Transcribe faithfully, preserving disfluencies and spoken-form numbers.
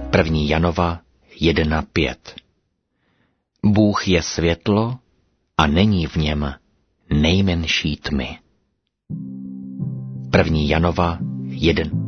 První Janova jedna pět. Bůh je světlo a není v něm nejmenší tmy. První Janova jedna